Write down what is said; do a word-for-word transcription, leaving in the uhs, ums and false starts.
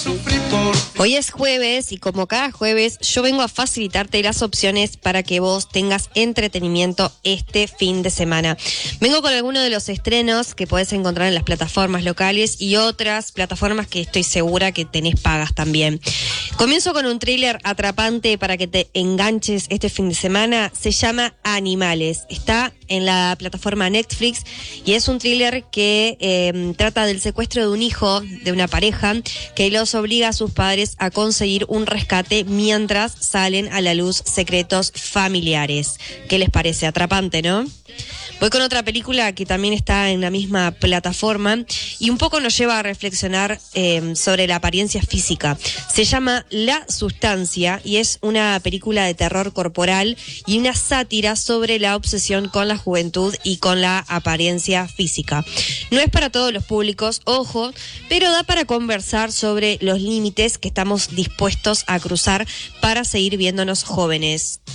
Hoy es jueves y como cada jueves yo vengo a facilitarte las opciones para que vos tengas entretenimiento este fin de semana. Vengo con algunos de los estrenos que podés encontrar en las plataformas locales y otras plataformas que estoy segura que tenés pagas también. Comienzo con un thriller atrapante para que te enganches este fin de semana. Se llama Animales. Está en la plataforma Netflix y es un thriller que eh, trata del secuestro de un hijo de una pareja que los obliga a sus padres a conseguir un rescate mientras salen a la luz secretos familiares. ¿Qué les parece? Atrapante, ¿no? Voy con otra película que también está en la misma plataforma y un poco nos lleva a reflexionar eh, sobre la apariencia física. Se llama La Sustancia y es una película de terror corporal y una sátira sobre la obsesión con la juventud y con la apariencia física. No es para todos los públicos, ojo, pero da para conversar sobre los límites que estamos dispuestos a cruzar para seguir viéndonos jóvenes.